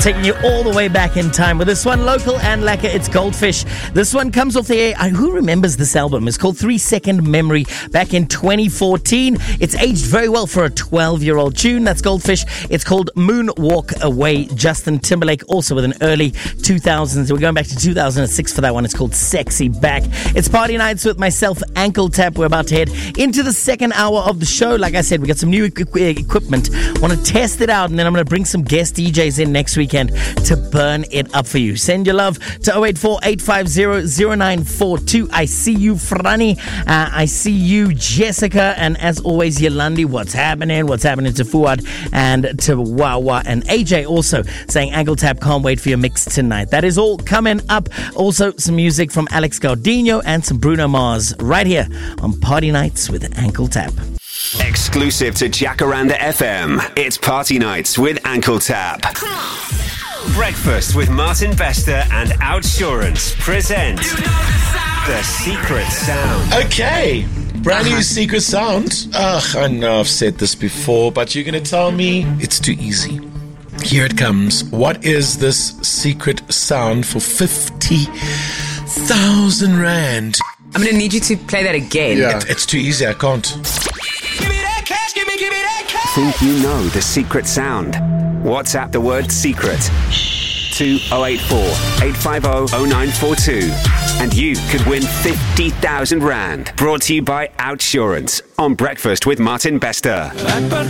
taking you all the way back in time with this one, local and lacquer. It's Goldfish. This one comes off the air. Who remembers this album? It's called 3 Second Memory back in 2014. It's aged very well for a 12-year-old tune. That's Goldfish. It's called Moonwalk Away. Justin Timberlake, also with an early 2000s. We're going back to 2006 for that one. It's called Sexy Back. It's Party Nights with myself, Ankle Tap. We're about to head into the second hour of the show. Like I said, we got some new equipment. Want to test it out, and then I'm going to bring some guest DJs in next weekend to burn it up for you. Send your love to 084-850-0942. I see you, Franny. I see you, Jessica. And as always, Yolandi, what's happening? What's happening to Fuad and to Wawa and AJ also saying Ankle Tap, can't wait for your mix tonight. That is all coming up. Also, some music from Alex Gaudino and some Bruno Mars right here on Party Nights with Ankle Tap. Exclusive to Jacaranda FM, it's Party Nights with Ankle Tap. Breakfast with Martin Bester and Outsurance present The Secret Sound. Okay, brand new Secret Sound. I know I've said this before, but you're going to tell me it's too easy. Here it comes. What is this secret sound for 50,000 rand? I'm going to need you to play that again. Yeah. It's too easy, I can't. Give me that cash, give me that cash. Think you know the secret sound? WhatsApp the word secret to 084-850-0942 and you could win 50,000 rand. Brought to you by Outsurance on Breakfast with Martin Bester.